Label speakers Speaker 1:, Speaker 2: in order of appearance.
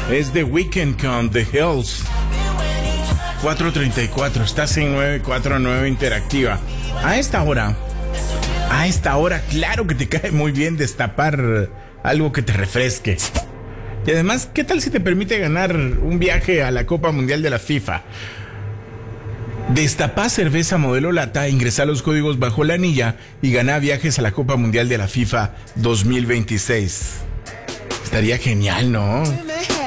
Speaker 1: Es The Weeknd con The Hills. 4:34, estás en 949 Interactiva. A esta hora, claro que te cae muy bien destapar algo que te refresque. Y además, ¿qué tal si te permite ganar un viaje a la Copa Mundial de la FIFA? Destapá cerveza modelo lata, ingresá los códigos bajo la anilla y ganá viajes a la Copa Mundial de la FIFA 2026. Estaría genial, ¿no?